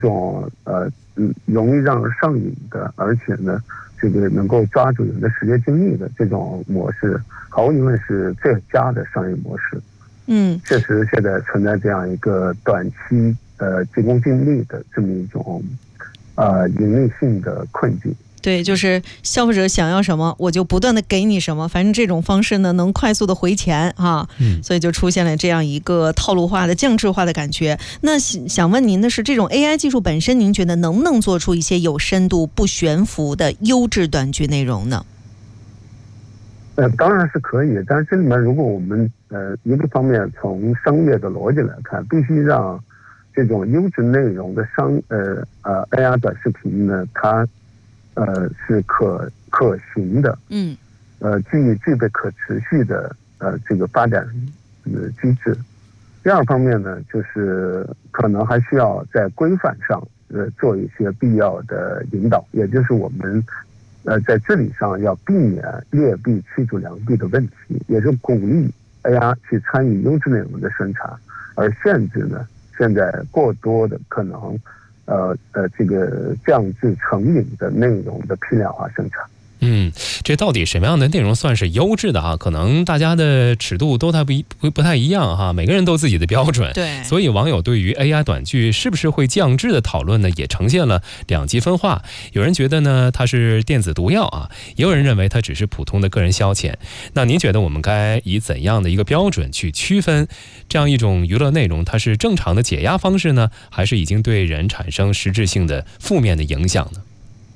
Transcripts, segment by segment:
种容易让人上瘾的，而且呢这个能够抓住人的时间精力的这种模式，毫无疑问是最佳的商业模式。确实现在存在这样一个短期急功近利的这么一种盈利性的困境。 对，就是消费者想要什么我就不断的给你什么，反正这种方式呢能快速的回钱啊，所以就出现了这样一个套路化的降质化的感觉。那想问您的是，这种 AI 技术本身您觉得能不能做出一些有深度不悬浮的优质短剧内容呢？ 当然是可以，但是这里面如果我们一个方面从商业的逻辑来看，必须让这种优质内容的AI 短视频呢，它是可行的，具备可持续的这个发展机制。第二方面呢，就是可能还需要在规范上做一些必要的引导，也就是我们在治理上要避免劣币驱逐良币的问题，也是鼓励 AI 去参与优质内容的生产，而限制呢现在过多的可能这个降至成瘾的内容的批量化生产。 这到底什么样的内容算是优质的啊？可能大家的尺度都不太一样哈，每个人都有自己的标准。 对， 所以网友对于 AI 短剧是不是会降质的讨论呢，也呈现了两极分化。有人觉得呢它是电子毒药啊，也有人认为它只是普通的个人消遣。那您觉得我们该以怎样的一个标准去区分这样一种娱乐内容，它是正常的解压方式呢，还是已经对人产生实质性的负面的影响呢？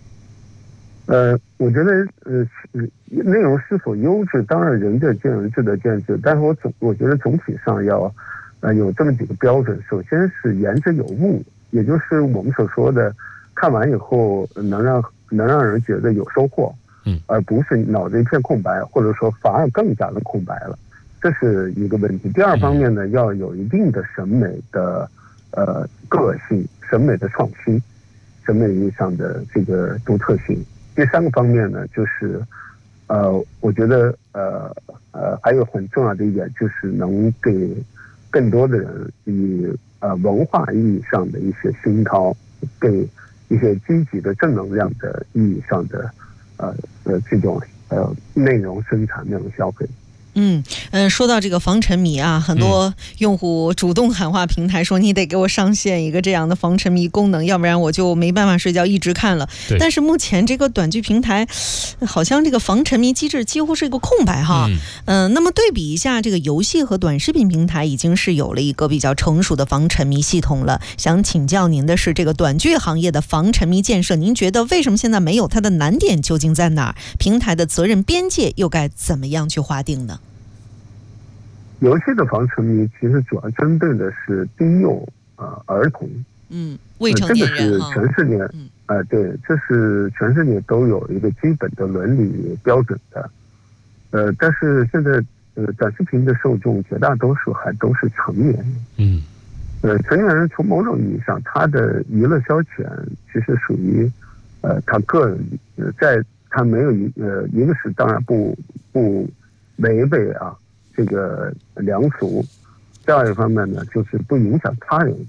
我觉得内容是否优质，当然仁者见仁，智者见智。但是我觉得总体上要有这么几个标准。首先是言之有物，也就是我们所说的看完以后能让人觉得有收获，而不是脑子一片空白，或者说反而更加的空白了，这是一个问题。第二方面呢，要有一定的审美的个性，审美的创新，审美意义上的这个独特性。第三个方面呢，就是我觉得还有很重要的一点，就是能给更多的人以文化意义上的一些熏陶，给一些积极的正能量的意义上的这种内容生产、内容消费。 说到这个防沉迷啊，很多用户主动喊话平台说你得给我上线一个这样的防沉迷功能，要不然我就没办法睡觉，一直看了。但是目前这个短剧平台好像这个防沉迷机制几乎是一个空白哈。那么对比一下，这个游戏和短视频平台已经是有了一个比较成熟的防沉迷系统了。想请教您的是，这个短剧行业的防沉迷建设，您觉得为什么现在没有？它的难点究竟在哪儿？平台的责任边界又该怎么样去划定呢？ 游戏的防沉迷其实主要针对的是低幼儿童， 未成年人， 这个是全世界，对，这是全世界都有一个基本的伦理标准的，但是现在短视频的受众绝大多数还都是成年人，成年人从某种意义上，他的娱乐消遣其实属于他个人，在他没有一个是当然不违背这个良俗，第二一方面呢，就是不影响他人，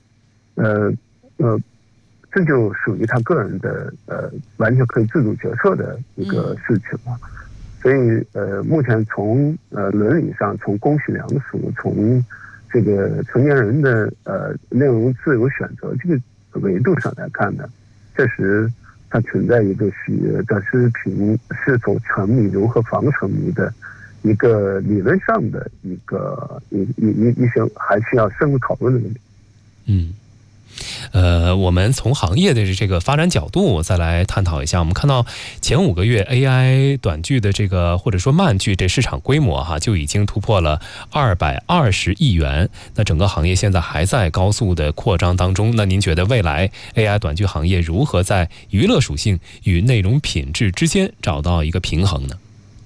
这就属于他个人的完全可以自主决策的一个事情了。所以目前从伦理上，从公序良俗，从这个成年人的内容自由选择这个维度上来看呢，确实它存在一个短视频是否沉迷、如何防沉迷的一个理论上的一些还需要深入讨论的问题。 我们从行业的这个发展角度再来探讨一下。我们看到前5个月 AI 短剧的这个或者说慢剧这市场规模就已经突破了220亿元。那整个行业现在还在高速的扩张当中。那您觉得未来 AI 短剧行业如何在娱乐属性与内容品质之间找到一个平衡呢？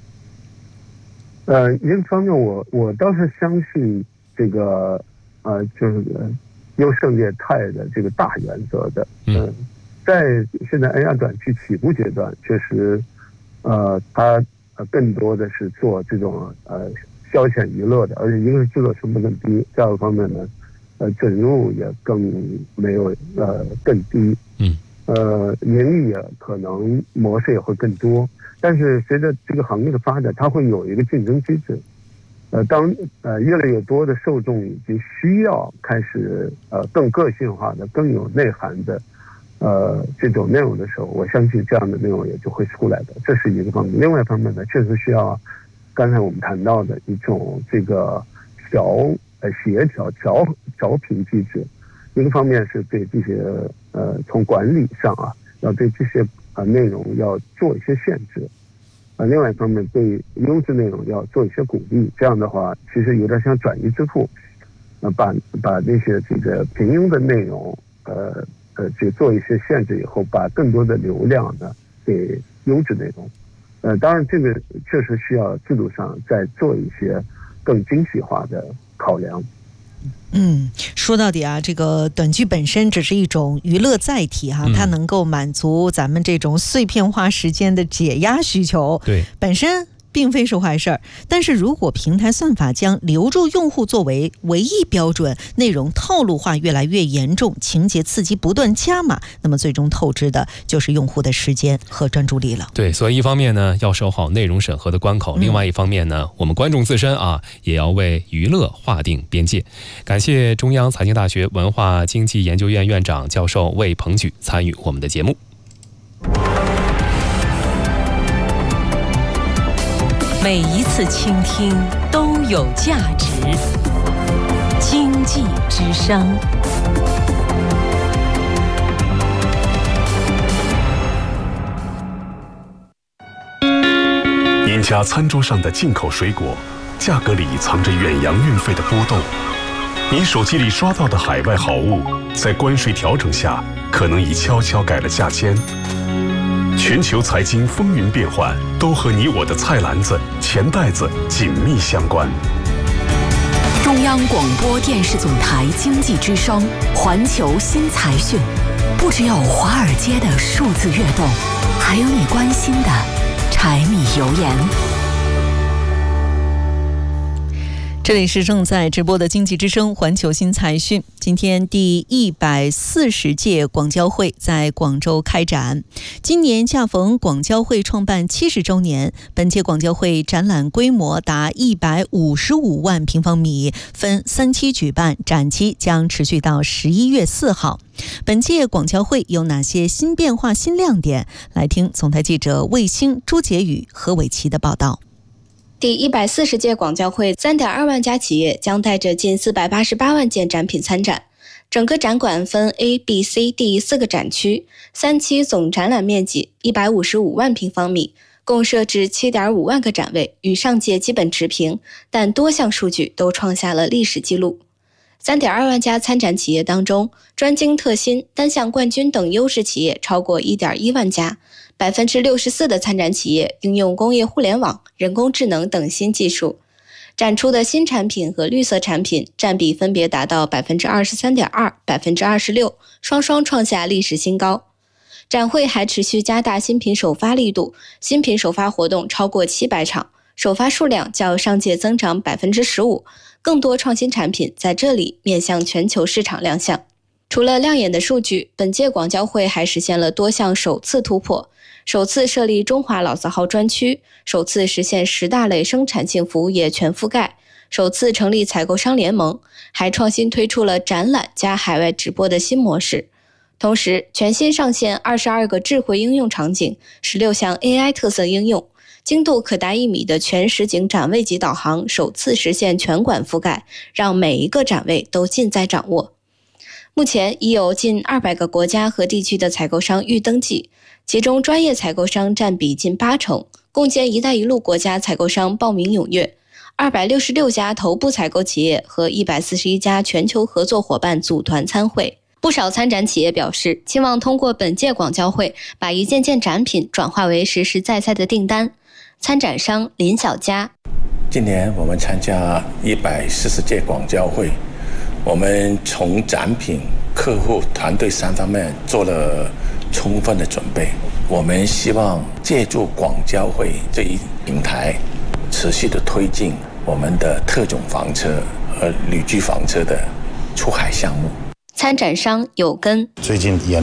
一个方面我倒是相信这个就是优胜劣汰的这个大原则的。在现在 AI 短剧起步阶段，确实它更多的是做这种消遣娱乐的，而且一个是制作成本更低，第二个方面呢准入也更没有更低，盈利也可能模式也会更多。但是随着这个行业的发展，它会有一个竞争机制。当越来越多的受众以及需要开始更个性化的、更有内涵的这种内容的时候，我相信这样的内容也就会出来的，这是一个方面。另外一方面呢，确实需要刚才我们谈到的一种这个协调调频机制。一个方面是对这些从管理上要对这些内容要做一些限制。另外一方面对优质内容要做一些鼓励，这样的话其实有点像转移支付，把那些这个平庸的内容去做一些限制以后，把更多的流量呢给优质内容。当然这个确实需要制度上再做一些更精细化的考量。 说到底这个短剧本身只是一种娱乐载体它能够满足咱们这种碎片化时间的解压需求， 对， 本身并非是坏事儿。但是如果平台算法将留住用户作为唯一标准，内容套路化越来越严重，情节刺激不断加码，那么最终透支的就是用户的时间和专注力了。 对，所以一方面呢要守好内容审核的关口，另外一方面呢我们观众自身也要为娱乐划定边界。感谢中央财经大学文化经济研究院院长教授魏鹏举参与我们的节目。 每一次倾听都有价值。经济之声。 您家餐桌上的进口水果，价格里藏着远洋运费的波动；您手机里刷到的海外好物，在关税调整下，可能已悄悄改了价签。全球财经风云变幻，都和你我的菜篮子、钱袋子紧密相关。 中央广播电视总台经济之声环球新财讯，不只有华尔街的数字跃动，还有你关心的柴米油盐。这里是正在直播的经济之声环球新财讯。今天第140届广交会在广州开展，今年恰逢广交会创办70周年，本届广交会展览规模达155万平方米，分3期举办，展期将持续到11月4号。本届广交会有哪些新变化、新亮点？来听总台记者卫星、朱杰宇、何伟琪的报道。 第140届广交会 3.2 万家企业将带着近488万件展品参展。整个展馆分 A、B、C、D 4个展区，3期总展览面积155万平方米，共设置7.5万个展位，与上届基本持平，但多项数据都创下了历史纪录。3.2 万家参展企业当中，专精特新、单项冠军等优质企业超过 1.1 万家，64%的参展企业应用工业互联网、人工智能等新技术。展出的新产品和绿色产品占比分别达到 23.2%、26%，双双创下历史新高。展会还持续加大新品首发力度，新品首发活动超过700场，首发数量较上届增长 15%， 更多创新产品在这里面向全球市场亮相。除了亮眼的数据，本届广交会还实现了多项首次突破，首次设立中华老字号专区，首次实现10大类生产性服务业全覆盖，首次成立采购商联盟，还创新推出了展览加海外直播的新模式。同时，全新上线22个智慧应用场景，16项 AI 特色应用，精度可达1米的全实景展位级导航首次实现全馆覆盖，让每一个展位都尽在掌握。目前已有近200个国家和地区的采购商预登记，其中专业采购商占比近80%，共建“一带一路”国家采购商报名踊跃，266家头部采购企业和141家全球合作伙伴组团参会。不少参展企业表示，期望通过本届广交会把一件件展品转化为实实在在的订单。参展商林小佳： 今年我们参加140届广交会，我们从展品、客户、团队3方面做了充分的准备。我们希望借助广交会这一平台，持续的推进我们的特种房车和旅居房车的出海项目。 参展商有根， 最近研